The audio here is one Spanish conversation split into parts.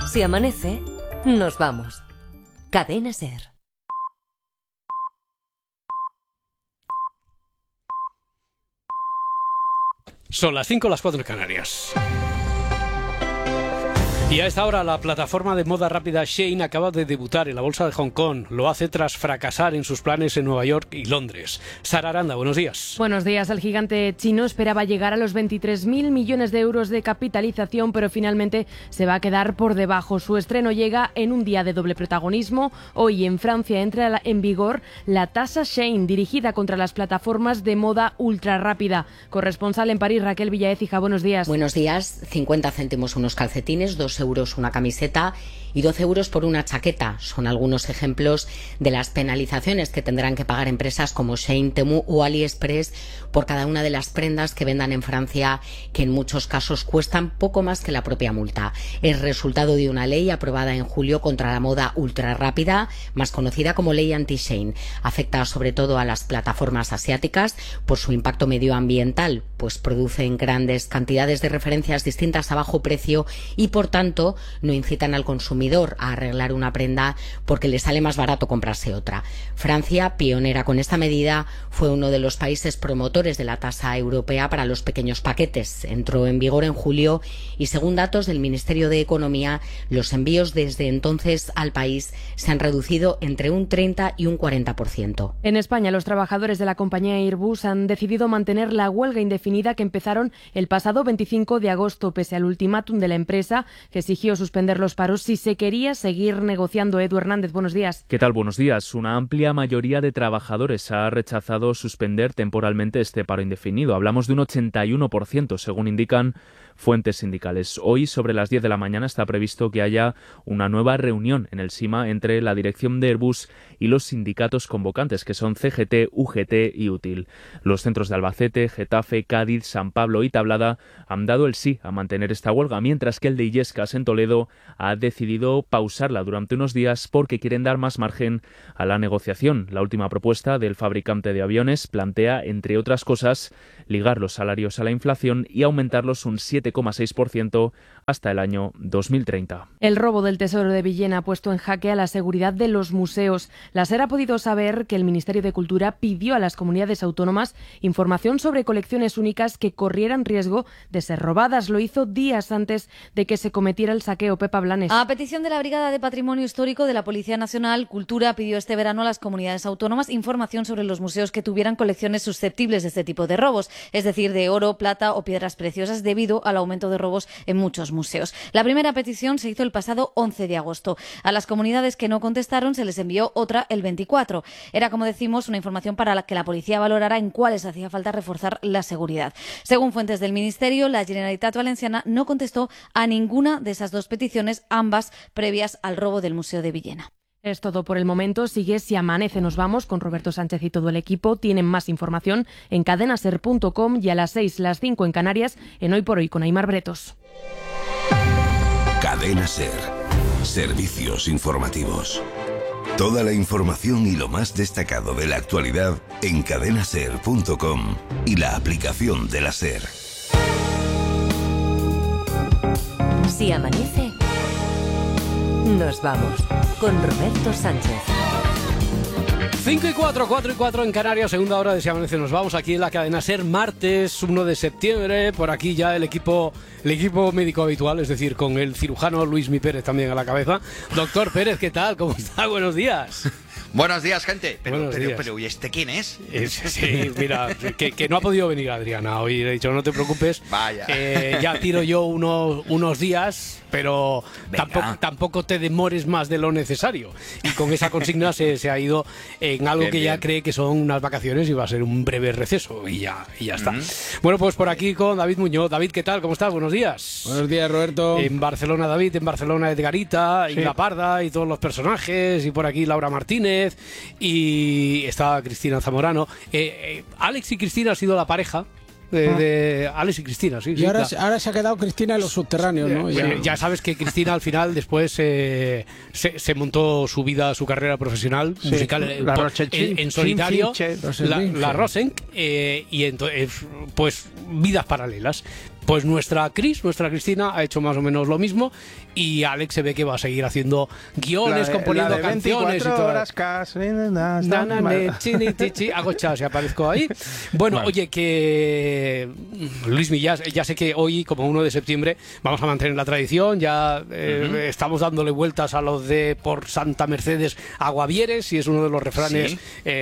Si amanece, nos vamos. Cadena SER. Son las 5, las 4 en Canarias. Y a esta hora la plataforma de moda rápida Shein acaba de debutar en la bolsa de Hong Kong. Lo hace tras fracasar en sus planes en Nueva York y Londres. Sara Aranda, buenos días. Buenos días. El gigante chino esperaba llegar a los 23.000 millones de euros de capitalización, pero finalmente se va a quedar por debajo. Su estreno llega en un día de doble protagonismo. Hoy en Francia entra en vigor la tasa Shein, dirigida contra las plataformas de moda ultra rápida. Corresponsal en París, Raquel Villaécija, buenos días. Buenos días. 50 céntimos unos calcetines, 2 euros una camiseta y 12 euros por una chaqueta. Son algunos ejemplos de las penalizaciones que tendrán que pagar empresas como Shein, Temu o AliExpress por cada una de las prendas que vendan en Francia, que en muchos casos cuestan poco más que la propia multa. Es resultado de una ley aprobada en julio contra la moda ultra rápida, más conocida como Ley Anti-Shein. Afecta sobre todo a las plataformas asiáticas por su impacto medioambiental, pues producen grandes cantidades de referencias distintas a bajo precio y por tanto no incitan al consumidor a arreglar una prenda porque le sale más barato comprarse otra. Francia, pionera con esta medida, fue uno de los países promotores de la tasa europea para los pequeños paquetes. Entró en vigor en julio y, según datos del Ministerio de Economía, los envíos desde entonces al país se han reducido entre un 30 y un 40%. En España, los trabajadores de la compañía Airbus han decidido mantener la huelga indefinida que empezaron el pasado 25 de agosto, pese al ultimátum de la empresa que exigió suspender los paros si se quería seguir negociando. Edu Hernández, buenos días. ¿Qué tal? Buenos días. Una amplia mayoría de trabajadores ha rechazado suspender temporalmente este paro indefinido. Hablamos de un 81%, según indican fuentes sindicales. Hoy, sobre las 10 de la mañana, está previsto que haya una nueva reunión en el SIMA entre la dirección de Airbus y los sindicatos convocantes, que son CGT, UGT y UTIL. Los centros de Albacete, Getafe, Cádiz, San Pablo y Tablada han dado el sí a mantener esta huelga, mientras que el de Illescas en Toledo ha decidido pausarla durante unos días porque quieren dar más margen a la negociación. La última propuesta del fabricante de aviones plantea, entre otras cosas, ligar los salarios a la inflación y aumentarlos un 7,6% hasta el año 2030. El robo del Tesoro de Villena ha puesto en jaque a la seguridad de los museos. La SER ha podido saber que el Ministerio de Cultura pidió a las comunidades autónomas información sobre colecciones únicas que corrieran riesgo de ser robadas. Lo hizo días antes de que se cometiera el saqueo. Pepa Blanes. A petición de la Brigada de Patrimonio Histórico de la Policía Nacional, Cultura pidió este verano a las comunidades autónomas información sobre los museos que tuvieran colecciones susceptibles de este tipo de robos, es decir, de oro, plata o piedras preciosas, debido al aumento de robos en muchos museos. La primera petición se hizo el pasado 11 de agosto. A las comunidades que no contestaron se les envió otra el 24. Era, como decimos, una información para la que la policía valorara en cuáles hacía falta reforzar la seguridad. Según fuentes del Ministerio, la Generalitat Valenciana no contestó a ninguna de esas dos peticiones, ambas previas al robo del Museo de Villena. Es todo por el momento. Sigue Si Amanece Nos Vamos con Roberto Sánchez y todo el equipo. Tienen más información en cadenaser.com y a las 6, las 5 en Canarias, en Hoy por Hoy con Aimar Bretos. Cadena SER. Servicios informativos. Toda la información y lo más destacado de la actualidad en cadenaser.com y la aplicación de la SER. Si amanece, nos vamos con Roberto Sánchez. 5 y 4, 4 y 4 en Canarias, segunda hora de Si Amanece. Nos vamos aquí en la cadena SER, martes 1 de septiembre. Por aquí ya el equipo médico habitual, es decir, con el cirujano Luismi Pérez también a la cabeza. Doctor Pérez, ¿qué tal? ¿Cómo está? Buenos días. Buenos días, gente. Buenos días. Pero, ¿y este quién es? Sí, mira, que no ha podido venir Adriana. Hoy le he dicho, no te preocupes. Vaya. Ya tiro yo unos días, pero tampoco te demores más de lo necesario. Y con esa consigna se ha ido en algo que ya cree que son unas vacaciones y va a ser un breve receso. Y ya está. Bueno, pues por aquí con David Muñoz. David, ¿qué tal? ¿Cómo estás? Buenos días. Buenos días, Roberto. En Barcelona, David. En Barcelona, Edgarita, y La Parda y todos los personajes. Y por aquí Laura Martínez. Y está Cristina Zamorano. Alex y Cristina ha sido la pareja de Alex y Cristina, sí. Y ahora se ha quedado Cristina en los subterráneos, ¿no? Ya sabes que Cristina al final después se montó su carrera profesional, musical, en solitario, la Rosen, y entonces, pues vidas paralelas. Pues nuestra Cristina ha hecho más o menos lo mismo, y Alex se ve que va a seguir haciendo guiones, componiendo canciones y todo. Hago si aparezco ahí. Bueno, oye, que Luismi, ya sé que hoy, como 1 de septiembre, vamos a mantener la tradición. Ya estamos dándole vueltas a los de por Santa Mercedes Aguavieres, si es uno de los refranes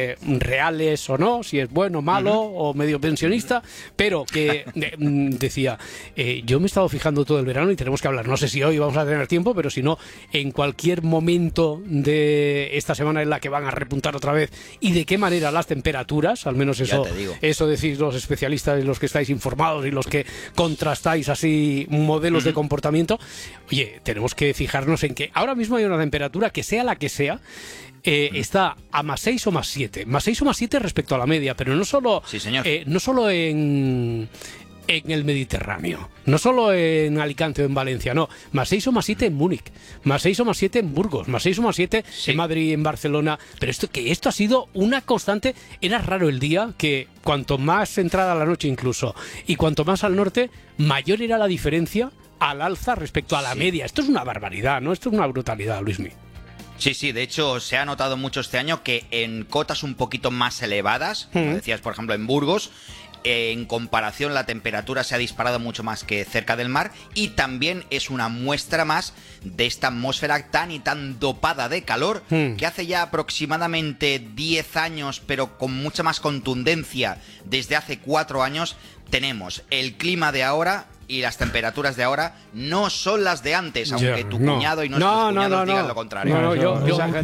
reales o no, si es bueno, malo o medio pensionista, pero que decía, yo me he estado fijando todo el verano y tenemos que hablar, no sé si hoy vamos a tener tiempo, pero si no, en cualquier momento de esta semana en la que van a repuntar otra vez, y de qué manera las temperaturas, al menos eso decís los especialistas y los que estáis informados y los que contrastáis así modelos de comportamiento. Oye, tenemos que fijarnos en que ahora mismo hay una temperatura que sea la que sea, está a +6 o +7. +6 o +7 respecto a la media, pero no solo, no solo en el Mediterráneo, no solo en Alicante o en Valencia, no, +6 o +7 en Múnich, +6 o +7 en Burgos, +6 o +7 en Madrid, en Barcelona. Pero esto ha sido una constante. Era raro el día que cuanto más entrada la noche incluso, y cuanto más al norte, mayor era la diferencia al alza respecto a la media. Esto es una barbaridad, ¿no? Esto es una brutalidad, Luismi. Sí, de hecho se ha notado mucho este año que en cotas un poquito más elevadas, como decías, por ejemplo, en Burgos, en comparación la temperatura se ha disparado mucho más que cerca del mar, y también es una muestra más de esta atmósfera tan y tan dopada de calor que hace ya aproximadamente 10 años, pero con mucha más contundencia desde hace 4 años, tenemos el clima de ahora. Y las temperaturas de ahora no son las de antes, aunque tu cuñado y nuestros cuñados digan lo contrario.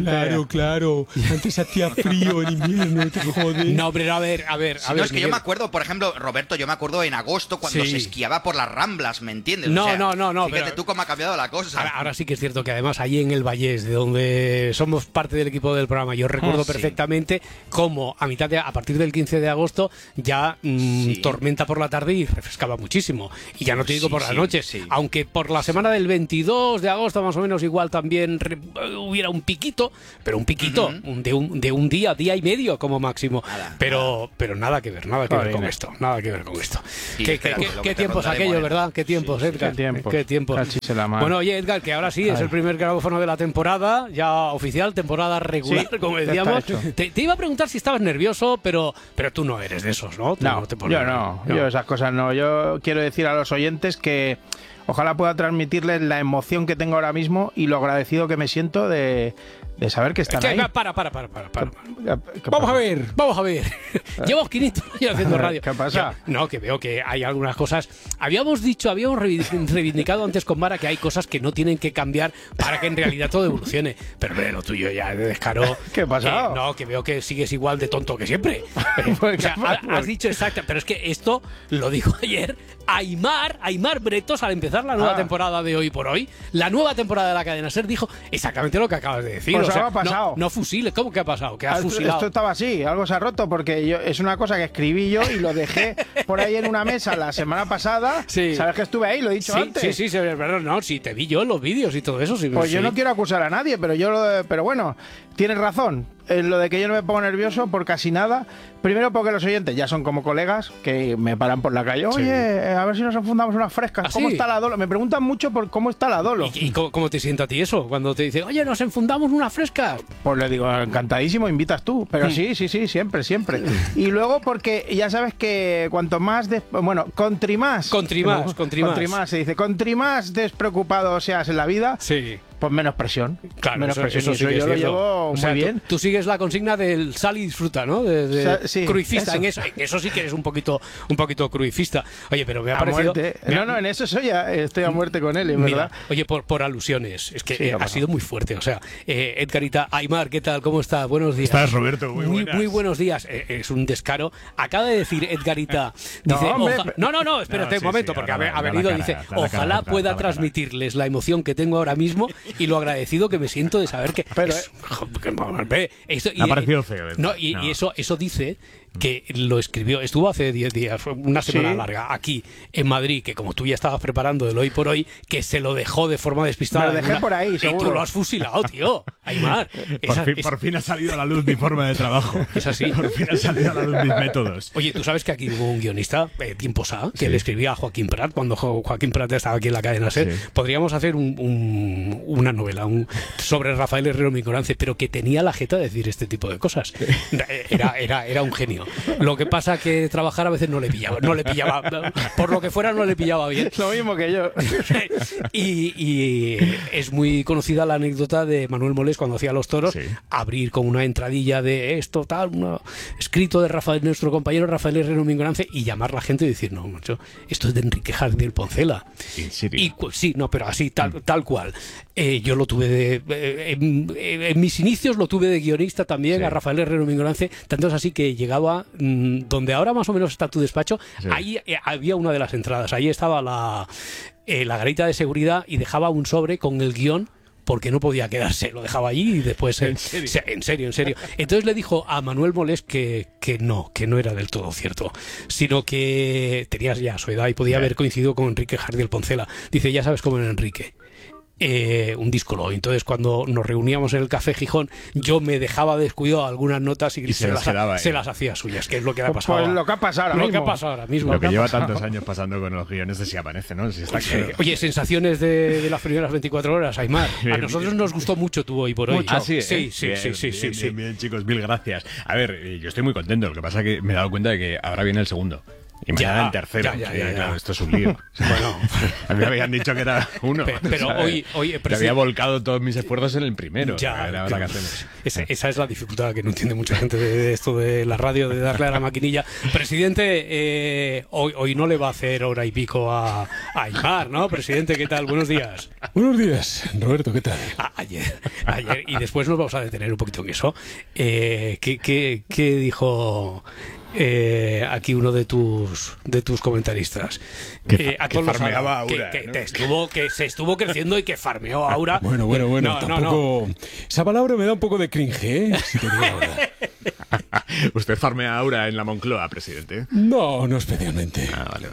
Claro. Antes hacía frío en invierno, te jodes. No, pero a ver. Es que yo me acuerdo, por ejemplo, Roberto, yo me acuerdo en agosto cuando se esquiaba por las Ramblas, ¿me entiendes? No. Fíjate tú cómo ha cambiado la cosa. Ahora sí que es cierto que además allí en el Vallés, de donde somos parte del equipo del programa, yo recuerdo perfectamente cómo a partir del 15 de agosto ya tormenta por la tarde y refrescaba muchísimo. Y ya no te digo por la noche, aunque por la semana del 22 de agosto más o menos igual también hubiera un piquito, pero un piquito de un día y medio como máximo. Pero nada que ver con esto. ¿Qué tiempos aquello, verdad? ¿Qué tiempos, Edgar? ¿Qué tiempos? Bueno, oye, Edgar, que ahora sí es el primer grabófono de la temporada, ya oficial, temporada regular, como decíamos. Te iba a preguntar si estabas nervioso, pero tú no eres de esos, ¿no? Yo esas cosas no. Yo quiero decir a los oyentes que ojalá pueda transmitirles la emoción que tengo ahora mismo y lo agradecido que me siento de saber que están ahí. Para. Vamos a ver. Llevo 500 años haciendo radio. ¿Qué pasa? Que veo que hay algunas cosas. Habíamos reivindicado antes con Mara que hay cosas que no tienen que cambiar para que en realidad todo evolucione. Pero lo tuyo ya de descaro. ¿Qué ha pasado? Que veo que sigues igual de tonto que siempre. Has dicho exacto, pero es que esto lo dijo ayer Aimar Bretos al empezar la nueva temporada de Hoy por Hoy. La nueva temporada de la cadena SER dijo exactamente lo que acabas de decir. Pues algo ha pasado. No fusiles. ¿Cómo que ha pasado? ¿Que has fusilado? Esto estaba así, algo se ha roto porque es una cosa que escribí yo y lo dejé por ahí en una mesa la semana pasada. Sí. ¿Sabes que estuve ahí? Lo he dicho antes. Sí, no, sí, te vi yo en los vídeos y todo eso. Pues yo no quiero acusar a nadie, pero bueno, tienes razón. En lo de que yo no me pongo nervioso por casi nada. Primero porque los oyentes ya son como colegas que me paran por la calle. Oye, a ver si nos enfundamos unas frescas. ¿Cómo está la Dolo? Me preguntan mucho por cómo está la Dolo. ¿Y cómo te sienta a ti eso? Cuando te dicen, oye, nos enfundamos unas frescas. Pues le digo, encantadísimo, invitas tú. Pero sí, siempre. Y luego porque ya sabes que cuanto más... Contri más se dice. Contri más despreocupado seas en la vida... Sí. Pues menos presión. Claro, menos presión. Eso sí que yo lo llevo muy bien. Tú sigues la consigna del sal y disfruta, ¿no? Cruifista. Eso sí que eres un poquito cruifista. Oye, pero me ha parecido... en eso estoy a muerte con él, en verdad. Oye, por alusiones. Es que ha sido muy fuerte. O sea, Edgarita, Aimar, ¿qué tal? ¿Cómo estás? Buenos días. ¿Estás, Roberto? Muy buenos días. Es un descaro. Acaba de decir Edgarita... Dice, espérate un momento, porque ha venido y dice, ojalá pueda transmitirles la emoción que tengo ahora mismo y lo agradecido que me siento de saber que... Me ha parecido feo. Y eso dice que lo escribió, estuvo hace 10 días, una semana larga, aquí en Madrid, que como tú ya estabas preparando del hoy por hoy, que se lo dejó de forma despistada. Me lo dejé por ahí, seguro. Y tú lo has fusilado, tío. Aymar. Por fin ha salido a la luz mi forma de trabajo. Es así. Por fin ha salido a la luz mis métodos. Oye, tú sabes que aquí hubo un guionista, tiempos A, que le escribía a Joaquín Prat, cuando Joaquín Prat estaba aquí en la cadena SER. Sí. Podríamos hacer una novela sobre Rafael Herrero Mingorance, pero que tenía la jeta de decir este tipo de cosas. Era un genio. Lo que pasa que trabajar a veces no le pillaba, por lo que fuera no le pillaba bien. Lo mismo que yo. y es muy conocida la anécdota de Manuel Molés cuando hacía Los Toros, abrir con una entradilla de esto, tal, escrito de nuestro compañero Rafael Herrero Mingorance, y llamar a la gente y decir, no, macho, esto es de Enrique Jardiel Poncela. ¿En serio? Y sí, no, pero así, tal cual. Yo lo tuve en mis inicios lo tuve de guionista también, a Rafael Herrero Mingorance, tanto es así que llegaba donde ahora más o menos está tu despacho, ahí había una de las entradas, ahí estaba la garita de seguridad y dejaba un sobre con el guión, porque no podía quedarse, lo dejaba allí y después... ¿En serio? Entonces le dijo a Manuel Molés que no era del todo cierto, sino que tenías ya su edad y podía haber coincidido con Enrique Jardiel Poncela. Dice, ya sabes cómo era Enrique. Un díscolo. Entonces cuando nos reuníamos en el Café Gijón, yo me dejaba descuidado algunas notas y se las hacía suyas, que es lo que ha pasado. Pues lo que ha pasado ahora mismo. Lo que lleva tantos años pasando con los guiones de Si Amanece, ¿no? Si está claro. Oye, sensaciones de las primeras 24 horas, Aymar. A nosotros nos gustó mucho tu Hoy por Hoy. ¿Ah, sí? Sí. Bien, chicos, mil gracias. A ver, yo estoy muy contento. Lo que pasa es que me he dado cuenta de que ahora viene el segundo. Y mañana el tercero. Claro, esto es un lío. Bueno, a mí me habían dicho que era uno. Pero hoy te había volcado todos mis esfuerzos en el primero. Claro. Esa es la dificultad que no entiende mucha gente de esto de la radio, de darle a la maquinilla. Presidente, hoy no le va a hacer hora y pico a Aymar, ¿no? Presidente, ¿qué tal? Buenos días. Buenos días, Roberto, ¿qué tal? Ayer, y después nos vamos a detener un poquito en eso. ¿Qué dijo aquí uno de tus comentaristas? Que farmeaba Aura, que se estuvo creciendo y que farmeó a Aura. Bueno, tampoco... Esa palabra me da un poco de cringe, ¿eh? Si te digo ahora. ¿Usted farmea a Aura en la Moncloa, presidente? No especialmente. Vale.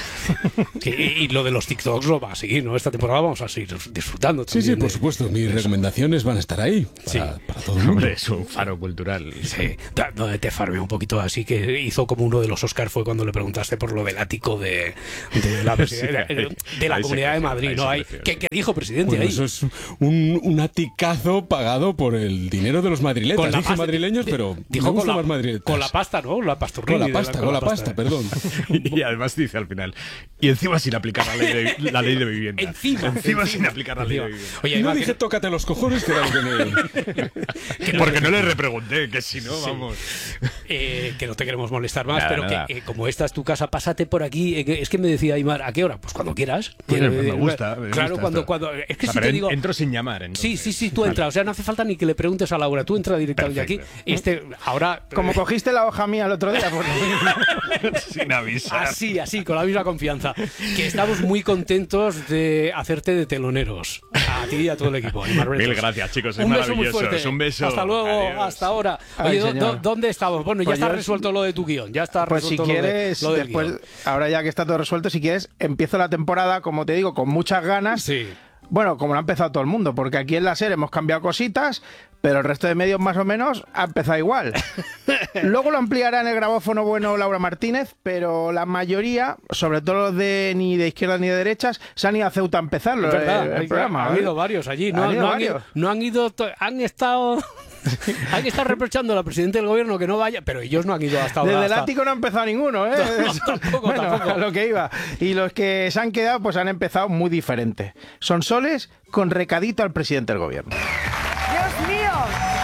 Y lo de los TikToks lo va a seguir, ¿no? Esta temporada vamos a seguir disfrutando también. Sí, por supuesto. Mis recomendaciones van a estar ahí para todo el mundo. Hombre, es un faro cultural. Sí, donde te farmeó un poquito, así que hizo como uno de los Oscars fue cuando le preguntaste por lo del ático de la Comunidad de Madrid, ¿no? ¿Qué dijo, presidente? Bueno, ahí? Eso es un aticazo pagado por el dinero de los madrileños. Dije madrileños, pero dijo con la pasta, ¿no? La pasta, perdón. Y además dice al final, y encima sin aplicar la ley de vivienda. Encima sin aplicar la ley de vivienda. Oye, y no dije tócate los cojones, que era lo que porque no le repregunté, que si no, vamos. Que no te queremos molestar más, nada. Que como esta es tu casa, pásate por aquí. Es que me decía Aymar, ¿a qué hora? Pues cuando quieras. Me gusta. Claro, cuando es que si te digo... Entro sin llamar. Entonces. Sí, tú entras. O sea, no hace falta ni que le preguntes a Laura. Tú entras directamente aquí. Ahora... Como cogiste la hoja mía el otro día. Sin avisar. Así, con la misma confianza. Que estamos muy contentos de hacerte de teloneros. A ti y a todo el equipo. Mil gracias, chicos. Es un beso maravilloso. Muy fuerte. Un beso. Hasta luego. Adiós. Hasta ahora. Oye, ¿dónde estamos? Bueno, ya está resuelto lo de tu guión. Ya está resuelto si quieres, lo del después, guión. Ahora ya que está todo resuelto, si quieres, empiezo la temporada, como te digo, con muchas ganas. Sí. Bueno, como lo ha empezado todo el mundo, porque aquí en la SER hemos cambiado cositas, pero el resto de medios más o menos ha empezado igual. Luego lo ampliará en el grabófono bueno Laura Martínez, pero la mayoría, sobre todo los de ni de izquierdas ni de derechas, se han ido a Ceuta a empezar el programa. Ha habido varios allí. Han estado... Hay que estar reprochando al presidente del gobierno que no vaya, pero ellos no han ido hasta ahora. Desde el ático no ha empezado ninguno, ¿eh? Tampoco. A lo que iba. Y los que se han quedado, pues han empezado muy diferente. Son soles con recadito al presidente del gobierno. ¡Dios mío!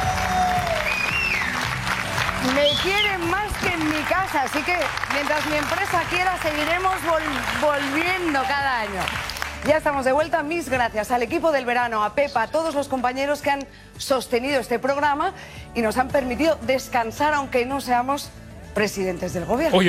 Me quieren más que en mi casa, así que mientras mi empresa quiera, seguiremos volviendo cada año. Ya estamos de vuelta. Mis gracias al equipo del verano, a Pepa, a todos los compañeros que han sostenido este programa y nos han permitido descansar, aunque no seamos presidentes del gobierno.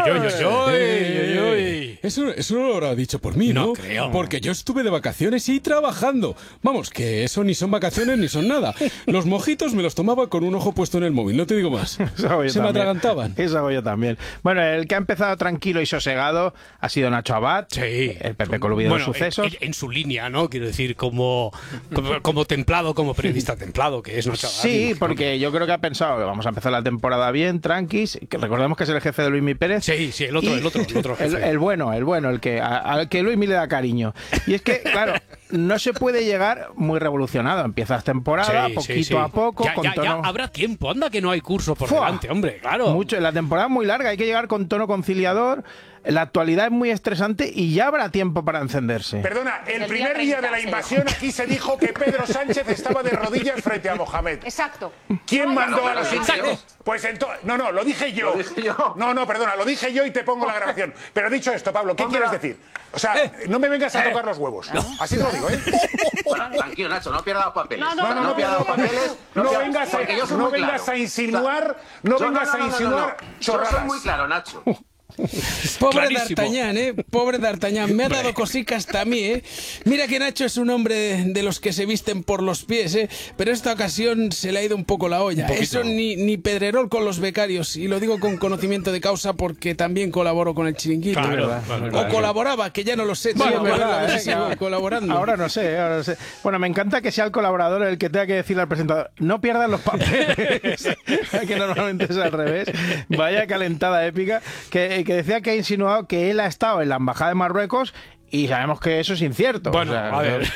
Eso no lo habrá dicho por mí, ¿no? No creo. Porque yo estuve de vacaciones y trabajando. Vamos, que eso ni son vacaciones ni son nada. Los mojitos me los tomaba con un ojo puesto en el móvil, no te digo más. Se me atragantaban. Eso hago yo también. Bueno, el que ha empezado tranquilo y sosegado ha sido Nacho Abad, el Pepe Colubido de los sucesos. En su línea, ¿no? Quiero decir, como templado, como periodista templado, que es Nacho Abad. Sí, porque yo creo que ha pensado que vamos a empezar la temporada bien, tranquis. Que recordemos que es el jefe de Luismi Pérez. Sí, el otro jefe. El bueno, al que Luismi le da cariño. Y es que, claro, no se puede llegar muy revolucionado. Empiezas temporada, poquito a poco. Ya habrá tiempo, anda que no hay curso por delante, hombre, claro. Mucho, la temporada es muy larga, hay que llegar con tono conciliador. La actualidad es muy estresante y ya habrá tiempo para encenderse. Perdona, el primer día de la invasión aquí se dijo que Pedro Sánchez estaba de rodillas frente a Mohamed. Exacto. ¿Quién mandó a los indios? Pues entonces... No, lo dije yo. No, perdona, lo dije yo y te pongo la grabación. Pero dicho esto, Pablo, ¿qué quieres decir? O sea, no me vengas a tocar los huevos. Así te lo digo, ¿eh? Tranquilo, Nacho, no pierdas los papeles. No pierdas los papeles. No vengas a insinuar chorradas. Yo soy muy claro, Nacho. Pobre D'Artagnan, pobre D'Artagnan, me ha dado cosicas hasta a mí, Mira que Nacho es un hombre de los que se visten por los pies, pero esta ocasión se le ha ido un poco la olla. Eso ni Pedrerol con los becarios, y lo digo con conocimiento de causa porque también colaboro con el Chiringuito. Claro. Colaboraba, que ya no lo sé. Bueno, sigo colaborando. Ahora no sé. Bueno, me encanta que sea el colaborador el que tenga que decirle al presentador, no pierdan los papeles, que normalmente es al revés. Vaya calentada épica, que decía que ha insinuado que él ha estado en la embajada de Marruecos y sabemos que eso es incierto. Bueno, a ver,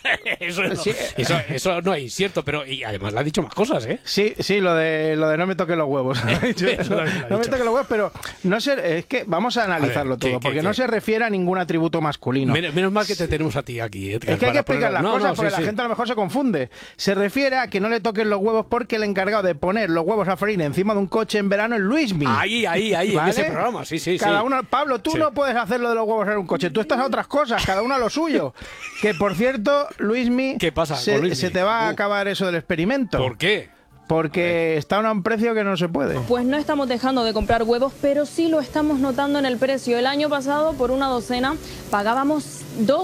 eso no es incierto, pero y además le ha dicho más cosas, ¿eh? Sí, lo de no me toque los huevos. No me toque los huevos, pero no sé, es que vamos a analizarlo todo, porque no se refiere a ningún atributo masculino. Menos mal que te tenemos a ti aquí, Edgar, es que hay que explicar las cosas porque la gente a lo mejor se confunde. Se refiere a que no le toquen los huevos porque el encargado de poner los huevos a freír encima de un coche en verano es Luismi. Ahí, ¿vale? En ese programa, sí. Cada uno, Pablo, tú no puedes hacer lo de los huevos en un coche, tú estás a otras cosas, cada uno a lo suyo. Que por cierto, Luismi, ¿qué pasa con Luismi? Se te va a acabar eso del experimento. ¿Por qué? Porque está a un precio que no se puede. Pues no estamos dejando de comprar huevos, pero sí lo estamos notando en el precio. El año pasado, por una docena, pagábamos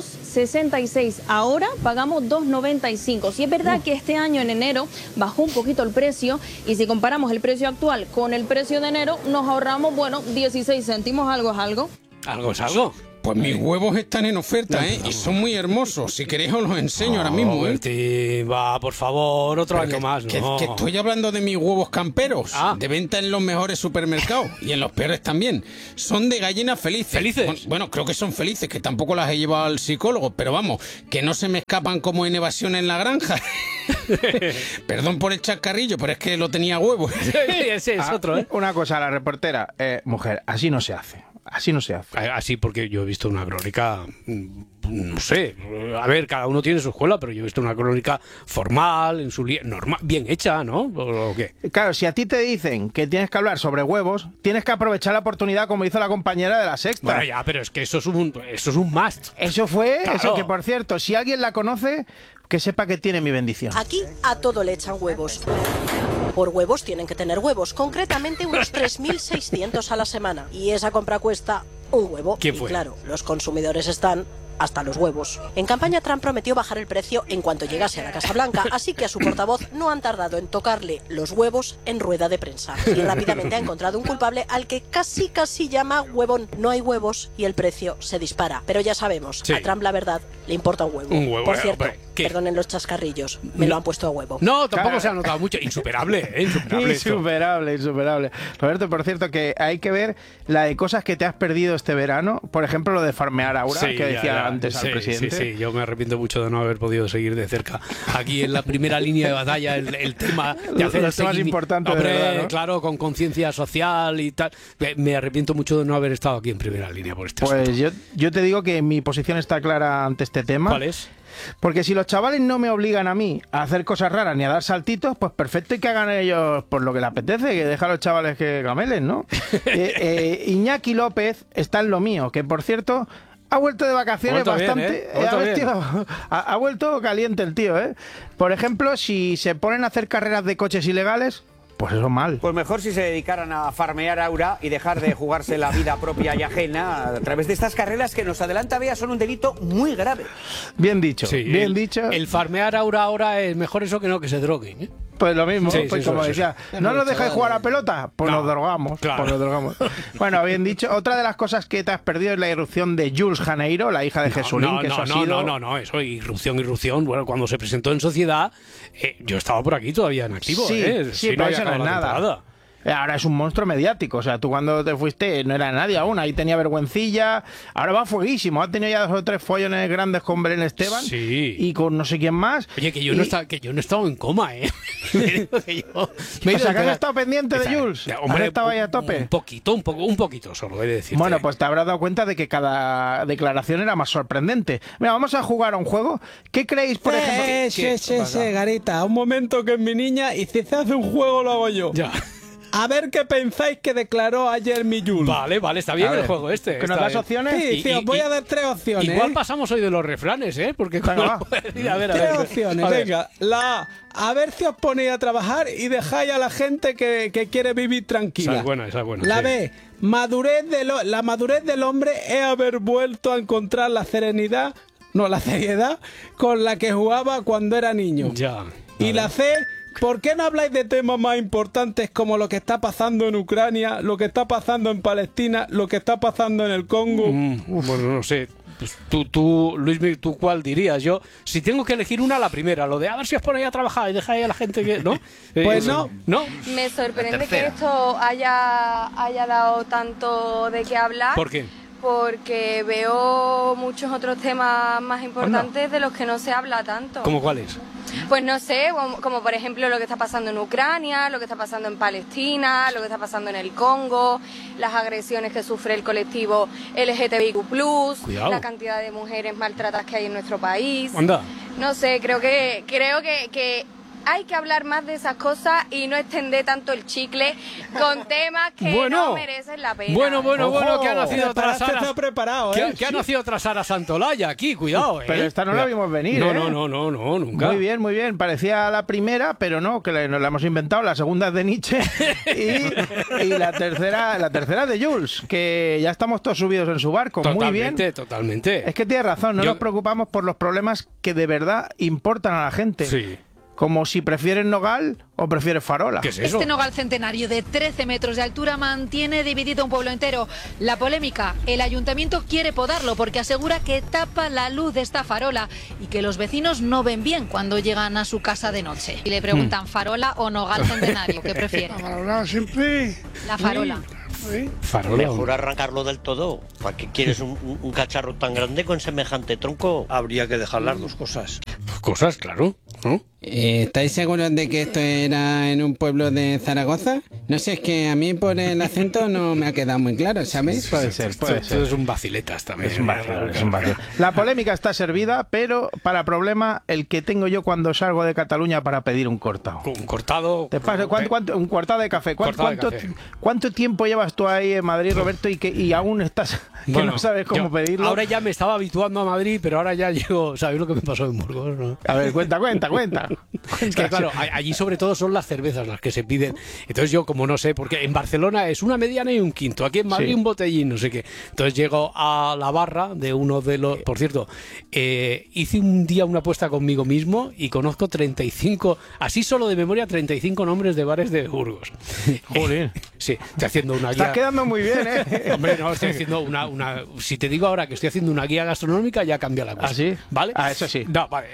2,66. Ahora pagamos 2,95. Sí es verdad que este año, en enero, bajó un poquito el precio. Y si comparamos el precio actual con el precio de enero, nos ahorramos, 16 céntimos. ¿Algo es algo? ¿Algo es algo? Pues mis huevos están en oferta, y son muy hermosos. Si queréis os los enseño ahora mismo, Va, por favor, otro año más, ¿no? Que estoy hablando de mis huevos camperos, de venta en los mejores supermercados y en los peores también. Son de gallinas felices. ¿Felices? Bueno, creo que son felices, que tampoco las he llevado al psicólogo, pero vamos, que no se me escapan como en Evasión en la Granja. Perdón por el chascarrillo, pero es que lo tenía huevo. Sí, ese es otro, Una cosa, la reportera, mujer, así no se hace. Así no se hace. Así porque yo he visto una crónica, no sé, a ver, cada uno tiene su escuela, pero yo he visto una crónica formal, en su normal, bien hecha, ¿no? ¿O qué? Claro, si a ti te dicen que tienes que hablar sobre huevos, tienes que aprovechar la oportunidad como hizo la compañera de La Sexta. Bueno, ya, pero es que eso es un must. Eso fue, claro. Eso que por cierto, si alguien la conoce, que sepa que tiene mi bendición. Aquí a todo le echan huevos. Por huevos tienen que tener huevos, concretamente unos 3.600 a la semana. Y esa compra cuesta un huevo. ¿Quién fue? Y claro, los consumidores están hasta los huevos. En campaña, Trump prometió bajar el precio en cuanto llegase a la Casa Blanca, así que a su portavoz no han tardado en tocarle los huevos en rueda de prensa. Y rápidamente ha encontrado un culpable al que casi llama huevón. No hay huevos y el precio se dispara. Pero ya sabemos, a Trump la verdad le importa un huevo. Un huevo. Por cierto, perdonen los chascarrillos, me lo han puesto a huevo. No, tampoco se ha notado mucho. Insuperable. Insuperable. Roberto, por cierto, que hay que ver la de cosas que te has perdido este verano. Por ejemplo, lo de farmear Aura, que decía antes al presidente. Sí, yo me arrepiento mucho de no haber podido seguir de cerca aquí en la primera línea de batalla el tema de hacer los temas importantes, de verdad, ¿no? Claro, con conciencia social y tal. Me arrepiento mucho de no haber estado aquí en primera línea por este asunto. Pues yo te digo que mi posición está clara ante este tema. ¿Cuál es? Porque si los chavales no me obligan a mí a hacer cosas raras ni a dar saltitos, pues perfecto, y que hagan ellos por lo que les apetece, que deja a los chavales que gamelen, ¿no? Iñaki López está en lo mío, que por cierto ha vuelto de vacaciones bastante. Ha vuelto caliente el tío, ¿eh? Por ejemplo, si se ponen a hacer carreras de coches ilegales, pues eso mal. Pues mejor si se dedicaran a farmear aura y dejar de jugarse la vida propia y ajena a través de estas carreras que nos adelanta Bea son un delito muy grave. Bien dicho, Sí, bien dicho. El farmear ahora es mejor eso que no que se droguen, ¿eh? Pues lo mismo, Sí, pues sí, como sí, decía, sí. ¿no nos dejáis jugar a pelota? Pues nos drogamos, claro. pues nos drogamos. Bueno, bien dicho. Otra de las cosas que te has perdido es la irrupción de Jules Janeiro, la hija de Jesulín, que eso ha sido... eso, irrupción. Bueno, cuando se presentó en Sociedad, yo estaba por aquí todavía en activo, Sí, ¿eh? sí, no pero había eso no es acabado la nada. temporada. Ahora es un monstruo mediático. O sea, tú cuando te fuiste no era nadie aún. Ahí tenía vergüencilla. Ahora va fueguísimo. Ha tenido ya 2 o 3 follones grandes con Belén Esteban. Sí. Y con no sé quién más. Oye, que yo no he estado en coma, ¿eh? O sea, que has estado pendiente de Jules. Hombre, ¿Has estado ahí a tope? Un poquito solo, he de decirte. Bueno, pues te habrás dado cuenta de que cada declaración era más sorprendente. Mira, vamos a jugar a un juego. ¿Qué creéis, por ejemplo? Sí, Garita. Un momento que es mi niña y si se hace un juego lo hago yo. Ya. A ver qué pensáis que declaró ayer mi Jules. Vale, está bien A ver, el juego este. ¿que nos está das bien. opciones? Sí, os voy a dar 3 opciones. Igual pasamos hoy de los refranes, ¿eh? Porque Venga, va. a ver. 3 opciones, A ver. venga. La A ver si os ponéis a trabajar y dejáis a la gente que quiere vivir tranquila. Esa es buena. La sí. B, la madurez del hombre es haber vuelto a encontrar la seriedad con la que jugaba cuando era niño. Ya. Y la C, ¿por qué no habláis de temas más importantes como lo que está pasando en Ucrania, lo que está pasando en Palestina, lo que está pasando en el Congo? Bueno, no sé. Pues tú, Luis, ¿tú cuál dirías? Yo, si tengo que elegir una, la primera. Lo de a ver si os ponéis a trabajar y dejáis a la gente que... ¿No? Pues no. ¿No? Me sorprende que esto haya dado tanto de qué hablar. ¿Por qué? Porque veo muchos otros temas más importantes de los que no se habla tanto. ¿Cómo cuáles? Pues no sé, como por ejemplo lo que está pasando en Ucrania, lo que está pasando en Palestina, lo que está pasando en el Congo, las agresiones que sufre el colectivo LGTBIQ+, Cuidado. la cantidad de mujeres maltratadas que hay en nuestro país. Anda. No sé, creo que hay que hablar más de esas cosas y no extender tanto el chicle con temas que no merecen la pena. Bueno, que ha nacido tras Sara. Está preparado, Que ha nacido tras Sara Santolaya aquí, cuidado, Pero esta no la vimos venir, No, ¿eh? no, nunca. Muy bien. Parecía la primera, pero no, que nos la hemos inventado. La segunda es de Nietzsche y la tercera es de Jules, que ya estamos todos subidos en su barco. Muy bien. Totalmente. Es que tienes razón, no nos preocupamos por los problemas que de verdad importan a la gente. Sí. Como si prefieres nogal o prefieres farola. ¿Qué es eso? Este nogal centenario de 13 metros de altura mantiene dividido un pueblo entero. La polémica, el ayuntamiento quiere podarlo porque asegura que tapa la luz de esta farola y que los vecinos no ven bien cuando llegan a su casa de noche. Y le preguntan, ¿farola o nogal centenario? ¿Qué prefiere? La farola siempre. La farola. Mejor arrancarlo del todo. ¿Para qué quieres un cacharro tan grande con semejante tronco? Habría que dejar las dos cosas. Cosas, claro, ¿no? ¿Estáis seguros de que esto era en un pueblo de Zaragoza? No sé, es que a mí por el acento no me ha quedado muy claro, ¿sabéis? Puede ser. Esto es un vaciletas también. Es un vacilón. La polémica está servida, pero para problema el que tengo yo cuando salgo de Cataluña para pedir un cortado. Un cortado. Un cortado de café. ¿Cuánto tiempo llevas tú ahí en Madrid, Roberto, y aún estás que no sabes cómo pedirlo? Ahora ya me estaba habituando a Madrid, pero ahora ya llego... ¿Sabéis lo que me pasó en Burgos? ¿No? A ver, cuenta. Es que claro, allí sobre todo son las cervezas las que se piden. Entonces yo, como no sé, porque en Barcelona es una mediana y un quinto. Aquí en Madrid un botellín, no sé qué. Entonces llego a la barra de uno de los... Por cierto, hice un día una apuesta conmigo mismo y conozco 35, así solo de memoria, 35 nombres de bares de Burgos. Joder. Sí, estoy haciendo una guía... Estás quedando muy bien, ¿eh? Hombre, no, estoy haciendo una... Si te digo ahora que estoy haciendo una guía gastronómica, ya cambia la cosa. ¿Ah, sí? ¿Vale? Ah, eso sí. No, vale.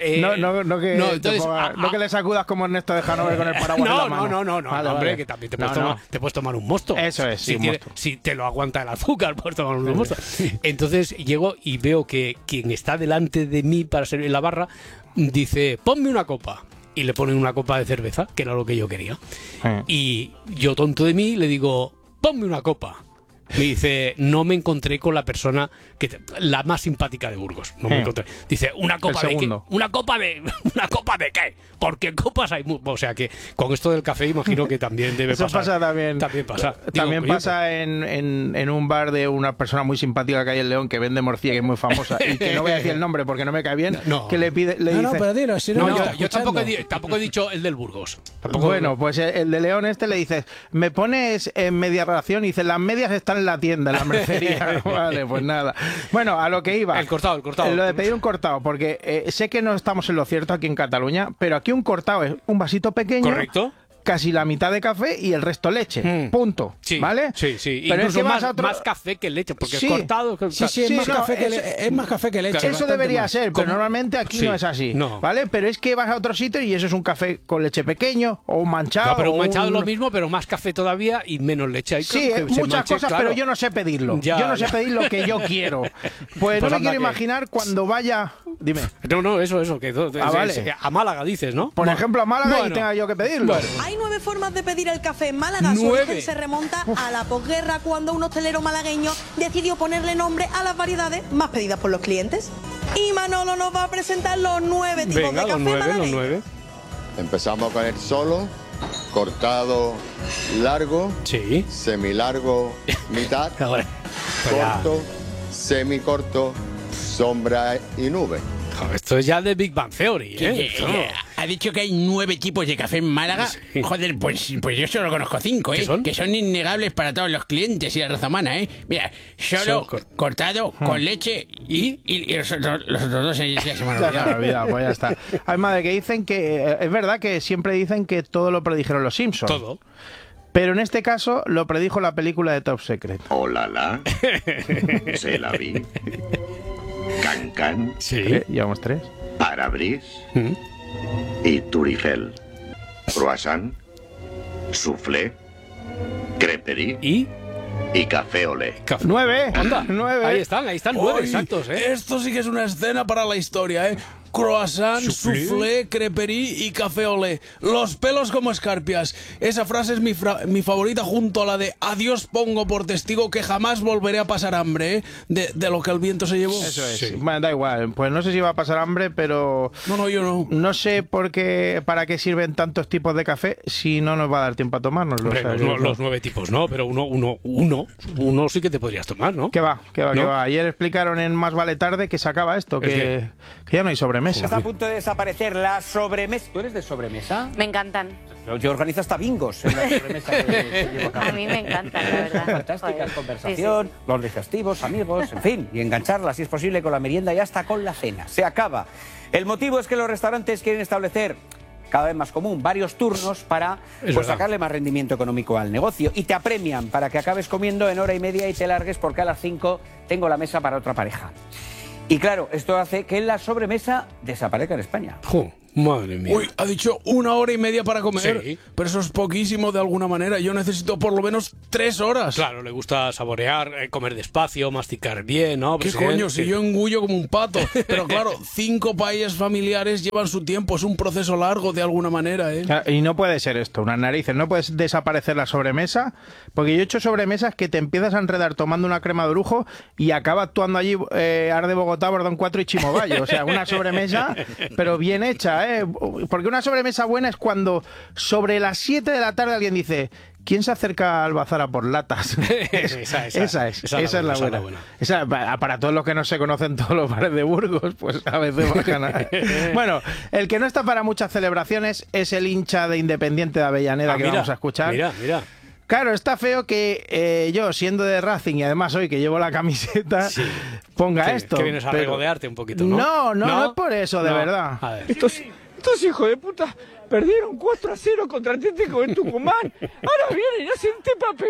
No que le sacudas como Ernesto de Hanover con el paraguas en la mano. No, Vale, hombre, vale. que también te puedes tomar un mosto. Eso es, sí, un mosto. Si te lo aguanta el azúcar, puedes tomar un mosto. Entonces llego y veo que quien está delante de mí para servir la barra dice, ponme una copa. Y le ponen una copa de cerveza, que era lo que yo quería. Y yo, tonto de mí, le digo, ponme una copa. Me dice, no me encontré con la persona la más simpática de Burgos. No me encontré. Dice, ¿una copa de qué? ¿Una copa de qué? Porque copas hay o sea que con esto del café imagino que también debe Eso pasar. Pasa también. También pasa en un bar de una persona muy simpática que hay en León que vende morcilla, que es muy famosa, y que no voy a decir el nombre porque no me cae bien, que le dice... pero dilo, si no, yo tampoco he dicho el del Burgos. Bueno, pues el de León le dices, me pones en media ración, y dice, las medias están en la tienda, en la mercería. Vale, pues nada. Bueno, a lo que iba. El cortado. Lo de pedir un cortado, porque sé que no estamos en lo cierto aquí en Cataluña, pero aquí un cortado es un vasito pequeño. Correcto. Casi la mitad de café y el resto leche. Punto. Sí, ¿vale? Sí. Pero incluso es que más café que leche, porque el cortado... Sí, es más café que leche. Eso debería ser, pero normalmente aquí no es así. No. ¿Vale? Pero es que vas a otro sitio y eso es un café con leche pequeño o un manchado. No, pero un manchado es lo mismo, pero más café todavía y menos leche. Sí, muchas cosas, claro. Pero yo no sé pedirlo. Yo no sé pedir lo que yo quiero. Pues no me quiero imaginar cuando vaya... Dime. No, eso. Que vale. A Málaga dices, ¿no? Por ejemplo, a Málaga y tenga yo que pedirlo. Hay 9 formas de pedir el café en Málaga. Su origen se remonta a la posguerra, cuando un hostelero malagueño decidió ponerle nombre a las variedades más pedidas por los clientes. Y Manolo nos va a presentar los 9 tipos de café malagueño. Los 9. Empezamos con el solo, cortado, largo, semilargo, mitad, corto, semicorto, sombra y nube. Esto es ya de Big Bang Theory, ¿eh? Ha dicho que hay 9 tipos de café en Málaga. Sí. Joder, pues yo solo conozco 5, ¿eh? Que son innegables para todos los clientes y la raza humana, ¿eh? Mira, solo cortado, con leche y los otros dos ya se me han olvidado. Pues ya está. Además de que dicen que... Es verdad que siempre dicen que todo lo predijeron los Simpsons. Todo. Pero en este caso lo predijo la película de Top Secret. Hola, se la vi. Cancan. Sí. Llevamos 3. Parabris. Y Turifel. Croissant. Soufflé. Creperie. Y café olé. 9. Anda. 9. Ahí están 9 exactos, ¿eh? Esto sí que es una escena para la historia, ¿eh? Croissant, soufflé, creperie y café olé. Los pelos como escarpias. Esa frase es mi favorita, junto a la de adiós pongo por testigo que jamás volveré a pasar hambre, ¿eh? De lo que el viento se llevó. Eso es. Sí. Bueno, da igual. Pues no sé si va a pasar hambre, pero... No, yo no. No sé para qué sirven tantos tipos de café si no nos va a dar tiempo a tomárnoslos. Los 9 tipos no, pero uno sí que te podrías tomar, ¿no? ¿Qué va? Ayer explicaron en Más Vale Tarde que se acaba esto, que ya no hay sobremesa. Está a punto de desaparecer la sobremesa. ¿Tú eres de sobremesa? Me encantan. Yo organizo hasta bingos en la sobremesa que llevo a cabo. A mí me encantan, la verdad. Fantásticas, conversación, los digestivos, amigos, en fin. Y engancharla, si es posible, con la merienda y hasta con la cena. Se acaba. El motivo es que los restaurantes quieren establecer, cada vez más común, varios turnos para sacarle más rendimiento económico al negocio. Y te apremian para que acabes comiendo en hora y media y te largues porque a las 5 tengo la mesa para otra pareja. Y claro, esto hace que la sobremesa desaparezca en España. Madre mía. Uy, ha dicho 1 hora y media para comer. Sí. Pero eso es poquísimo de alguna manera. Yo necesito por lo menos 3 horas. Claro, le gusta saborear, comer despacio, masticar bien, ¿no? ¿Qué coño? Si yo engullo como un pato. Pero claro, 5 paellas familiares llevan su tiempo. Es un proceso largo de alguna manera, ¿eh? Y no puede ser esto, unas narices. No puedes desaparecer la sobremesa. Porque yo he hecho sobremesas que te empiezas a enredar tomando una crema de brujo y acaba actuando allí Arde Bogotá, Bordón 4 y Chimobayo. O sea, una sobremesa, pero bien hecha, ¿eh? Porque una sobremesa buena es cuando sobre las 7 de la tarde alguien dice: ¿quién se acerca al bazar a por latas? Esa es la buena. Esa, para todos los que no se conocen todos los bares de Burgos, pues a veces bajan. Bueno, el que no está para muchas celebraciones es el hincha de Independiente de Avellaneda que vamos a escuchar. Mira. Claro, está feo que yo, siendo de Racing y además hoy que llevo la camiseta, ponga esto. Que vienes a regodearte un poquito, ¿no? No es por eso, de verdad. A ver. Estos hijos de puta perdieron 4-0 contra Atlético de Tucumán. Ahora vienen y hacen este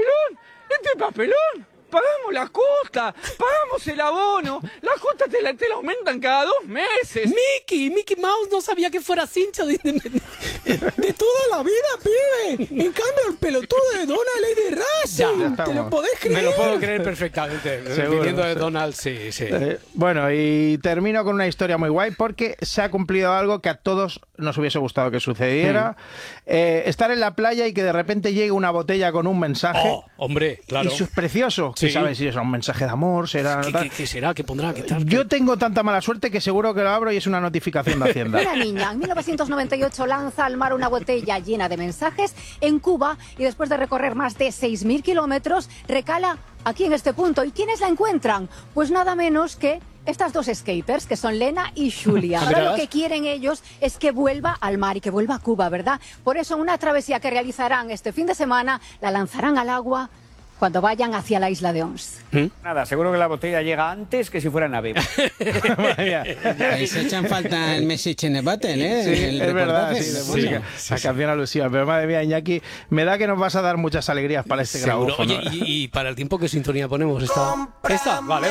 papelón. Pagamos la cuota, pagamos el abono. La cuota te la aumentan cada 2 meses. Mickey Mouse no sabía que fuera hincha de Independiente. De toda la vida, pibe. En cambio, el pelotudo de Donald es de Racing. ¿Te lo podés creer? Me lo puedo creer perfectamente. Viniendo de Donald, sí. Bueno, y termino con una historia muy guay porque se ha cumplido algo que a todos nos hubiese gustado que sucediera. Estar en la playa y que de repente llegue una botella con un mensaje. Oh, hombre, claro. Y eso es precioso. Sí. ¿Sabes si es un mensaje de amor? ¿Será, ¿Qué será? ¿Qué pondrá? ¿Qué tal? Yo tengo tanta mala suerte que seguro que lo abro y es una notificación de Hacienda. Una niña en 1998 lanza al mar una botella llena de mensajes en Cuba y después de recorrer más de 6.000 kilómetros recala aquí en este punto. ¿Y quiénes la encuentran? Pues nada menos que estas dos skaters, que son Lena y Julia. Ahora lo que quieren ellos es que vuelva al mar y que vuelva a Cuba, ¿verdad? Por eso en una travesía que realizarán este fin de semana, la lanzarán al agua cuando vayan hacia la isla de Ons. Nada, seguro que la botella llega antes que si fuera nave. Ahí se echan falta el message in the button, ¿eh? Sí, es verdad, sí, de música. La canción alusiva. Pero madre mía, Iñaki, me da que nos vas a dar muchas alegrías para este grabófono. Oye, y para el tiempo, ¿qué sintonía ponemos? ¿Esta? Vale.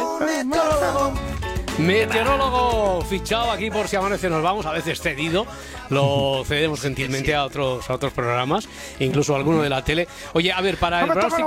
Meteorólogo fichado aquí por Si Amanece Nos Vamos, a veces cedido, lo cedemos gentilmente a otros programas, incluso a alguno de la tele. Oye, a ver, para el pronóstico...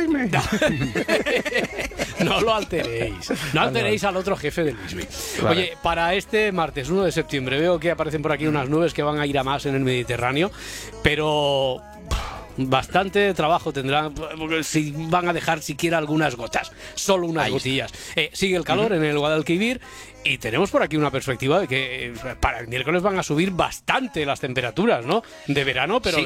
No lo alteréis, no alteréis al otro jefe de Luismi. Oye, para este martes 1 de septiembre veo que aparecen por aquí unas nubes que van a ir a más en el Mediterráneo, pero... bastante trabajo tendrán si van a dejar siquiera algunas gotas, solo unas gotillas. Sigue el calor en el Guadalquivir y tenemos por aquí una perspectiva de que para el miércoles van a subir bastante las temperaturas, ¿no? De verano, pero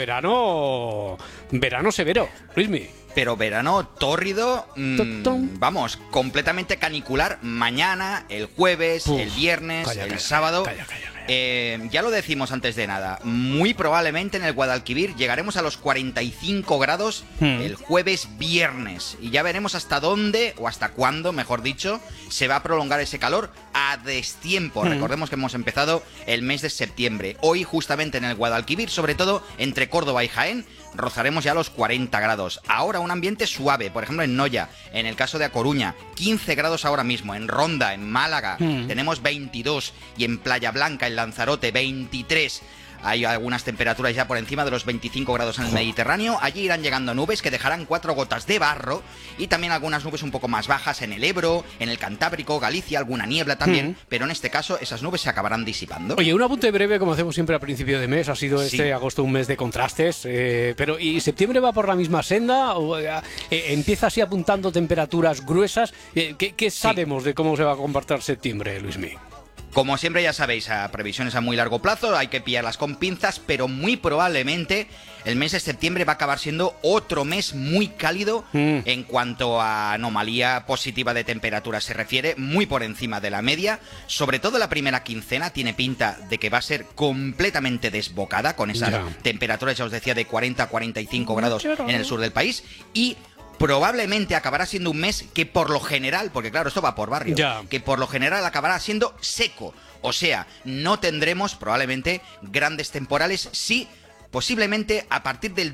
verano severo, Luismi. Pero verano tórrido, vamos, completamente canicular mañana, el jueves, el viernes, el sábado. Ya lo decimos antes de nada, muy probablemente en el Guadalquivir llegaremos a los 45 grados el jueves viernes y ya veremos hasta dónde, o hasta cuándo, mejor dicho, se va a prolongar ese calor a destiempo. Recordemos que hemos empezado el mes de septiembre. Hoy justamente en el Guadalquivir, sobre todo entre Córdoba y Jaén, rozaremos ya los 40 grados. Ahora un ambiente suave, por ejemplo en Noya, en el caso de A Coruña, 15 grados ahora mismo, en Ronda, en Málaga, tenemos 22 y en Playa Blanca, en Lanzarote, 23. Hay algunas temperaturas ya por encima de los 25 grados en el Mediterráneo. Allí irán llegando nubes que dejarán 4 gotas de barro y también algunas nubes un poco más bajas en el Ebro, en el Cantábrico, Galicia, alguna niebla también, pero en este caso esas nubes se acabarán disipando. Oye, un apunte breve, como hacemos siempre a principio de mes, ha sido este agosto un mes de contrastes, pero ¿y septiembre va por la misma senda? ¿O, empieza así apuntando temperaturas gruesas? ¿Qué sabemos de cómo se va a comportar septiembre, Luismi? Como siempre ya sabéis, a previsiones a muy largo plazo hay que pillarlas con pinzas, pero muy probablemente el mes de septiembre va a acabar siendo otro mes muy cálido en cuanto a anomalía positiva de temperatura se refiere, muy por encima de la media. Sobre todo la primera quincena tiene pinta de que va a ser completamente desbocada con esas temperaturas, ya os decía, de 40 a 45 grados en el sur del país y... probablemente acabará siendo un mes que por lo general, porque claro, esto va por barrios, que por lo general acabará siendo seco. O sea, no tendremos probablemente grandes temporales, sí, posiblemente a partir del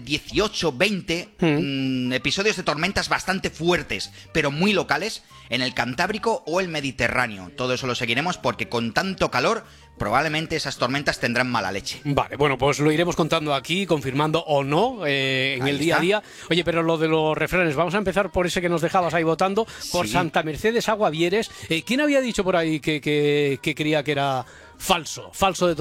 18-20 episodios de tormentas bastante fuertes, pero muy locales, en el Cantábrico o el Mediterráneo. Todo eso lo seguiremos porque con tanto calor... probablemente esas tormentas tendrán mala leche. Vale, bueno, pues lo iremos contando aquí, confirmando o no en el día a día. Oye, pero lo de los refranes, vamos a empezar por ese que nos dejabas ahí votando, por Santa Mercedes Aguavieres. ¿Quién había dicho por ahí que creía que era falso de